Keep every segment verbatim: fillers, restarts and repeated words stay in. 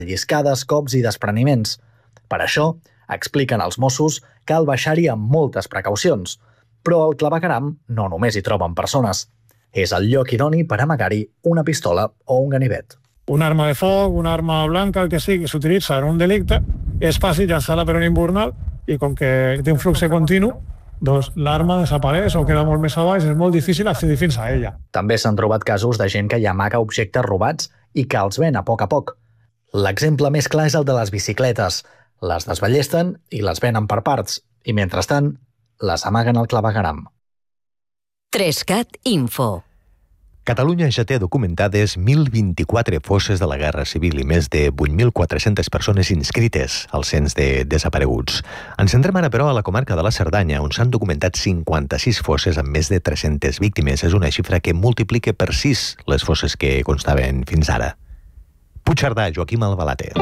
lliscades, cops i despreniments. Per això, expliquen els Mossos, cal baixar-hi amb moltes precaucions. Però al clavegueram no només hi troben persones. És el lloc idoni per amagar-hi una pistola o un ganivet. Un arma de foc, una arma blanca, el que sigui, que s'utilitza en un delicte, és fàcil llançar-la per un invernal i com que té un flux continu, doncs l'arma desapareix o queda molt més a baix, és molt difícil accedir fins a ella. També s'han trobat casos de gent que hi amaga objectes robats i que els ven a poc a poc. L'exemple més clar és el de les bicicletes. Les desballesten i les venen per parts, i mentrestant les amaguen al clavegueram. Trescat Info. Catalunya ja té documentades mil vint-i-quatre fosses de la Guerra Civil i més de vuit mil quatre-centes persones inscrites al cens de desapareguts. Ens centrem ara, però, a la comarca de la Cerdanya, on s'han documentat cinquanta-sis fosses amb més de tres-centes víctimes. És una xifra que multiplica per sis les fosses que constaven fins ara. Puigcerdà, Joaquim Albalate.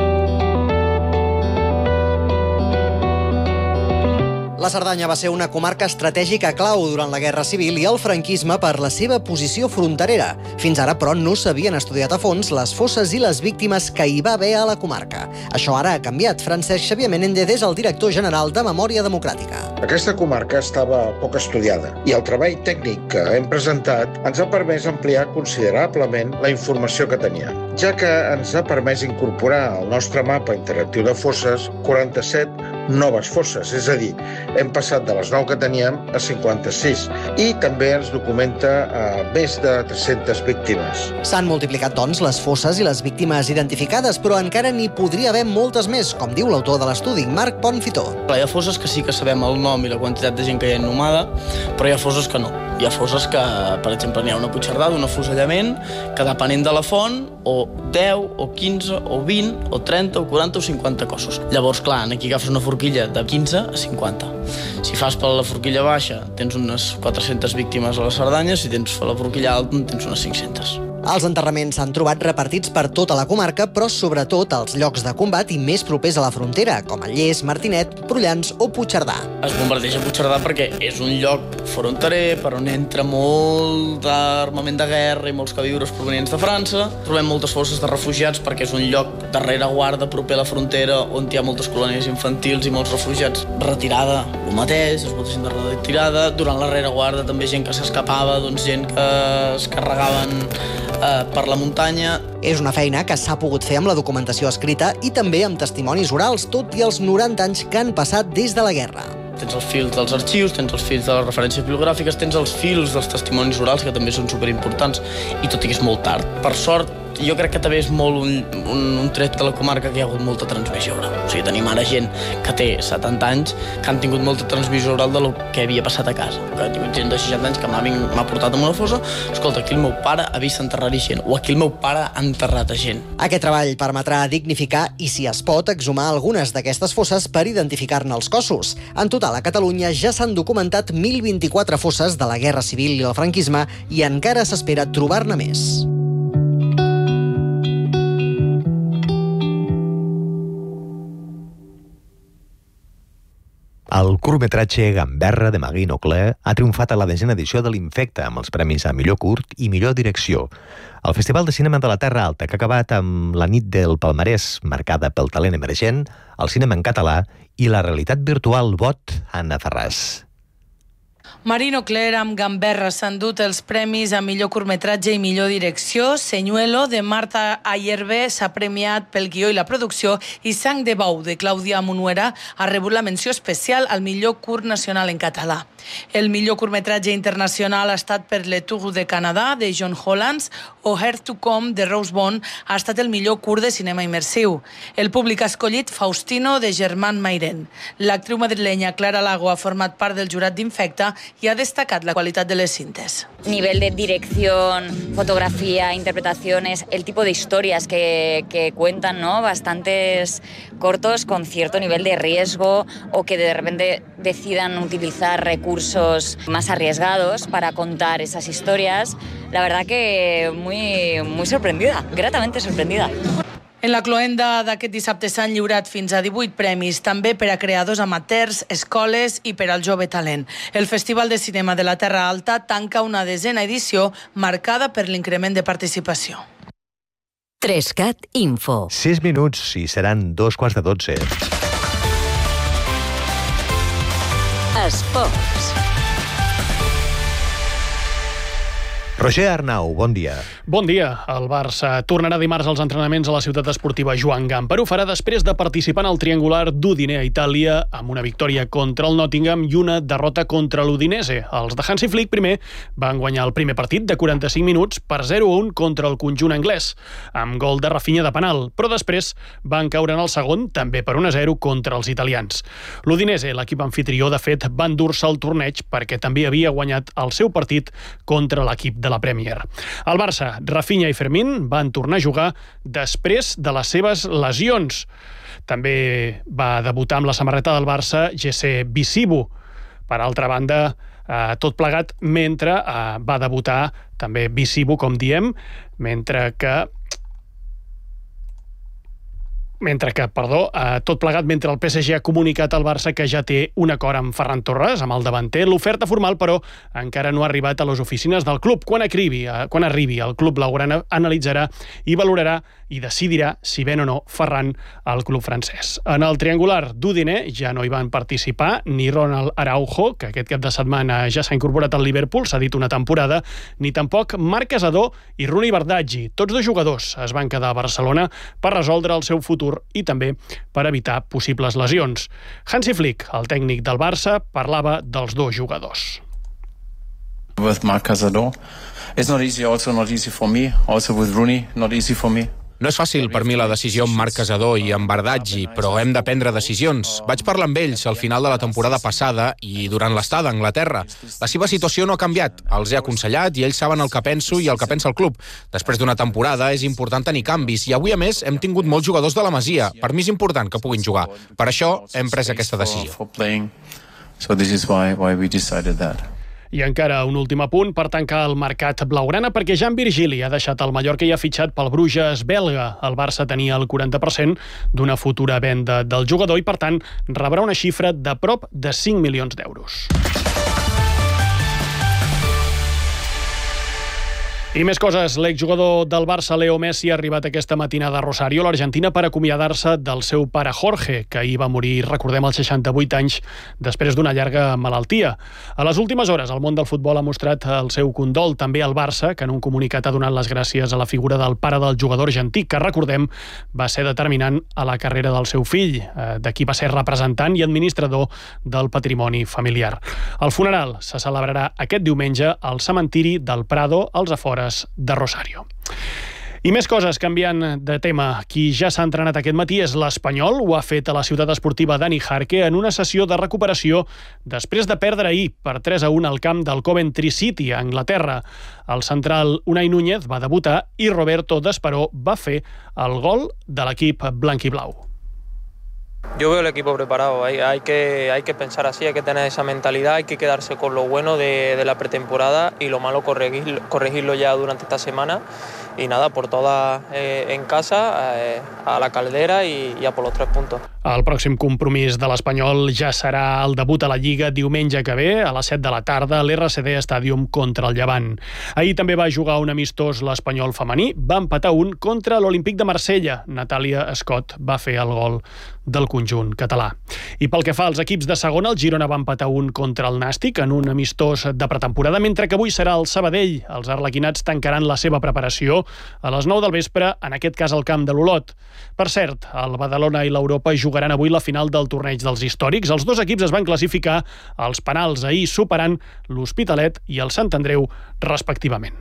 La Cerdanya va ser una comarca estratègica clau durant la Guerra Civil i el franquisme per la seva posició fronterera. Fins ara, però, no s'havien estudiat a fons les fosses i les víctimes que hi va haver a la comarca. Això ara ha canviat. Francesc Xavier Menéndez és el director general de Memòria Democràtica. Aquesta comarca estava poc estudiada i el treball tècnic que hem presentat ens ha permès ampliar considerablement la informació que teníem, ja que ens ha permès incorporar al nostre mapa interactiu de fosses quaranta-set noves fosses, és a dir, hem passat de les nou que teníem a cinquanta-sis i també ens documenta eh, més de tres-centes víctimes. S'han multiplicat, doncs, les fosses i les víctimes identificades, però encara n'hi podria haver moltes més, com diu l'autor de l'estudi, Marc Pontfitó. Hi ha fosses que sí que sabem el nom i la quantitat de gent que hi ha inhumada, però hi ha fosses que no. Hi ha fosses que, per exemple, n'hi ha una Puigcerdà d'un afusellament que, depenent de la font, o deu, o quinze, o vint, o trenta, o quaranta, o cinquanta cossos. Llavors, clar, aquí agafes una forquilla de quinze a cinquanta. Si fas per la forquilla baixa, tens unes quatre-centes víctimes a la Cerdanya, si tens per la forquilla alta, tens unes cinc-centes. Els enterraments s'han trobat repartits per tota la comarca, però sobretot als llocs de combat i més propers a la frontera, com a Lles, Martinet, Prullans o Puigcerdà. Es bombardeja Puigcerdà perquè és un lloc fronterer per on entra molt d'armament de guerra i molts queviures provenients de França. Trobem moltes fosses de refugiats perquè és un lloc de rereguarda proper a la frontera on hi ha moltes colònies infantils i molts refugiats. Retirada, el mateix, és molta gent de retirada. Durant la rereguarda també gent que s'escapava, doncs gent que es carregaven eh, per la muntanya. És una feina que s'ha pogut fer amb la documentació escrita i també amb testimonis orals, tot i els noranta anys que han passat des de la guerra. Tens els fils dels arxius, tens els fils de les referències bibliogràfiques, tens els fils dels testimonis orals, que també són superimportants, i tot i que és molt tard. Per sort, jo crec que també és molt un, un, un tret de la comarca que hi ha hagut molta transmissió oral. O sigui, tenim ara gent que té setanta anys que han tingut molta transmissió oral de lo que havia passat a casa. Que ha tingut gent de seixanta anys que m'ha portat a una fossa, escolta, aquí el meu pare ha vist enterrar-hi gent, o aquí el meu pare ha enterrat a gent. Aquest treball permetrà dignificar i, si es pot, exhumar algunes d'aquestes fosses per identificar-ne els cossos. En total, a Catalunya ja s'han documentat mil vint-i-quatre fosses de la Guerra Civil i el franquisme i encara s'espera trobar-ne més. El curtmetratge Gamberra de Magui Noclé ha triomfat a la desena edició de l'Infecta amb els premis a millor curt i millor direcció. El Festival de Cinema de la Terra Alta, que ha acabat amb la nit del palmarès marcada pel talent emergent, el cinema en català i la realitat virtual Bot, Anna Ferràs. Magui Noclé amb Gamberra s'han dut els premis a millor curtmetratge i millor direcció. Senyuelo, de Marta Ayerbe, s'ha premiat pel guió i la producció, i Sang de Bou, de Clàudia Munuera, ha rebut la menció especial al millor curt nacional en català. El millor curtmetratge internacional ha estat per Le Tour de Canadà, de John Hollands, o Here to Come, de Rose Bond, ha estat el millor curt de cinema immersiu. El públic ha escollit Faustino, de Germán Mairen. L'actriu madrilenya Clara Lago ha format part del jurat d'Infecta y ha destacat la qualitat de les cintes. Nivel de dirección, fotografía, interpretaciones, el tipo de historias que, que cuentan, ¿no? Bastantes cortos con cierto nivel de riesgo o que de repente decidan utilizar recursos más arriesgados para contar esas historias. La verdad que muy, muy sorprendida, gratamente sorprendida. En la cloenda d'aquest dissabte s'han lliurat fins a divuit premis, també per a creadors amateurs, escoles i per al jove talent. El Festival de Cinema de la Terra Alta tanca una desena edició marcada per l'increment de participació. Trescat Info. Sis minuts i seran dos quarts de dotze. Esports. Roger Arnau, bon dia. Bon dia. El Barça tornarà dimarts als entrenaments a la ciutat esportiva Joan Gamper. Ho farà després de participar en el triangular d'Udine a Itàlia amb una victòria contra el Nottingham i una derrota contra l'Udinese. Els de Hansi Flick primer van guanyar el primer partit de quaranta-cinc minuts per zero a un contra el conjunt anglès, amb gol de Rafinha de penal, però després van caure en el segon, també per un a zero contra els italians. L'Udinese, l'equip anfitrió, de fet, va endur-se el torneig perquè també havia guanyat el seu partit contra l'equip de la Premier. El Barça, Rafinha i Fermín van tornar a jugar després de les seves lesions. També va debutar amb la samarreta del Barça Jesse Bisibu. Per altra banda, eh, tot plegat mentre eh, va debutar també Bisibu, com diem, mentre que Mentre que, perdó, eh, tot plegat mentre el P S G ha comunicat al Barça que ja té un acord amb Ferran Torres, amb el davanter. L'oferta formal, però, encara no ha arribat a les oficines del club. Quan arribi, eh, quan arribi el club blaugrana analitzarà i valorarà i decidirà si ven o no Ferran al club francès. En el triangular d'Udine ja no hi van participar ni Ronald Araujo, que aquest cap de setmana ja s'ha incorporat al Liverpool, s'ha dit una temporada, ni tampoc Marc Casadó i Runi Bardaggi. Tots dos jugadors es van quedar a Barcelona per resoldre el seu futur i també per evitar possibles lesions. Hansi Flick, el tècnic del Barça, parlava dels dos jugadors. With Marc Casadó, it's not easy, also not easy for me, also with Rooney, not easy for me. No és fàcil per mi la decisió amb Marc Casadó i amb Bardaggi, però hem de prendre decisions. Vaig parlar amb ells al final de la temporada passada i durant l'estada a Anglaterra. La seva situació no ha canviat. Els he aconsellat i ells saben el que penso i el que pensa el club. Després d'una temporada és important tenir canvis i avui, a més, hem tingut molts jugadors de la Masia. Per mi és important que puguin jugar. Per això hem pres aquesta decisió. So this is why, why we decided that. I encara un últim apunt per tancar el mercat blaugrana, perquè Jan Virgili ha deixat el Mallorca i ha fitxat pel Bruges belga. El Barça tenia el quaranta per cent d'una futura venda del jugador i, per tant, rebrà una xifra de prop de cinc milions d'euros. I més coses. L'exjugador del Barça, Leo Messi, ha arribat aquesta matinada a Rosario, l'Argentina, per acomiadar-se del seu pare Jorge, que ahir va morir, recordem, als seixanta-vuit anys, després d'una llarga malaltia. A les últimes hores, el món del futbol ha mostrat el seu condol també al Barça, que en un comunicat ha donat les gràcies a la figura del pare del jugador argentí, que, recordem, va ser determinant a la carrera del seu fill. D'aquí va ser representant i administrador del patrimoni familiar. El funeral se celebrarà aquest diumenge al cementiri del Prado, als afores de Rosario. I més coses, canviant de tema. Qui ja s'ha entrenat aquest matí és l'Espanyol. Ho ha fet a la ciutat esportiva Dani Jarque en una sessió de recuperació després de perdre ahir per tres a un al camp del Coventry City, a Anglaterra. El central Unai Núñez va debutar i Roberto Desperó va fer el gol de l'equip blanquiblau. Yo veo el equipo preparado, hay, hay, que, hay que pensar así, hay que tener esa mentalidad, hay que quedarse con lo bueno de, de la pretemporada y lo malo corregir, corregirlo ya durante esta semana. Y nada, por todas eh, en casa, eh, a la Caldera i, i a por los tres puntos. El pròxim compromís de l'Espanyol ja serà el debut a la Lliga diumenge que ve, a les set de la tarda, a l'R C D Stadium contra el Llevant. Ahir també va jugar un amistós l'Espanyol femení, va empatar un contra l'Olímpic de Marsella. Natàlia Scott va fer el gol del conjunt català. I pel que fa als equips de segona, el Girona va empatar un contra el Nàstic en un amistós de pretemporada, mentre que avui serà el Sabadell. Els arlequinats tancaran la seva preparació a les nou del vespre, en aquest cas al camp de l'Olot. Per cert, el Badalona i l'Europa jugaran avui la final del torneig dels històrics. Els dos equips es van classificar als penals ahir, superant l'Hospitalet i el Sant Andreu, respectivament.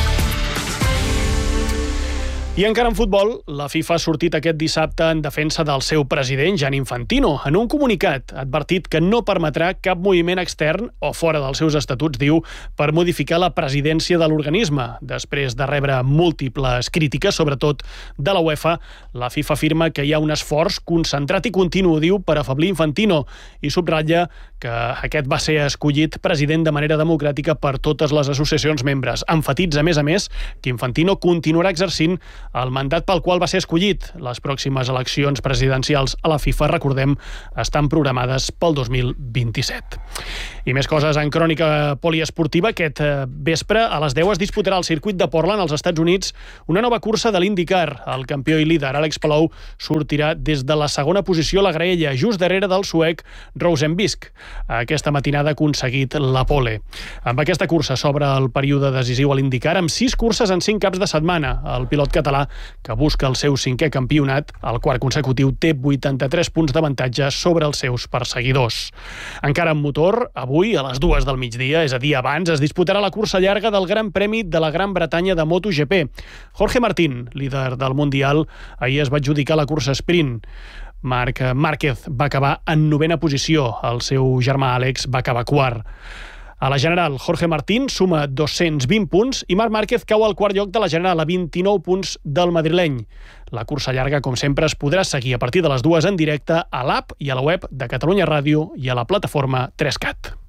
I encara en futbol, la FIFA ha sortit aquest dissabte en defensa del seu president, Gianni Infantino. En un comunicat ha advertit que no permetrà cap moviment extern o fora dels seus estatuts, diu, per modificar la presidència de l'organisme. Després de rebre múltiples crítiques, sobretot de la UEFA, la FIFA afirma que hi ha un esforç concentrat i continu, diu, per afeblir Infantino, i subratlla que aquest va ser escollit president de manera democràtica per totes les associacions membres. Emfatitza, a més a més, que Infantino continuarà exercint el mandat pel qual va ser escollit. Les pròximes eleccions presidencials a la FIFA, recordem, estan programades pel dos mil vint-i-set. I més coses en crònica poliesportiva. Aquest vespre a les deu es disputarà al circuit de Portland, als Estats Units, una nova cursa de l'IndyCar. El campió i líder Àlex Palou sortirà des de la segona posició a la graella, just darrere del suec Rosenbisk. Aquesta matinada ha aconseguit la pole. Amb aquesta cursa s'obre el període decisiu a l'IndyCar amb sis curses en cinc caps de setmana. El pilot català, que busca el seu cinquè campionat, el quart consecutiu, té vuitanta-tres punts d'avantatge sobre els seus perseguidors. Encara en motor, avui a les dues del migdia, és a dir, abans, es disputarà la cursa llarga del Gran Premi de la Gran Bretanya de MotoGP. Jorge Martín, líder del Mundial, ahir es va adjudicar la cursa sprint. Marc Márquez va acabar en novena posició, el seu germà Àlex va acabar quart. A la general, Jorge Martín suma dos-cents vint punts i Marc Márquez cau al quart lloc de la general a vint-i-nou punts del madrileny. La cursa llarga, com sempre, es podrà seguir a partir de les dues en directe a l'app i a la web de Catalunya Ràdio i a la plataforma tres cat.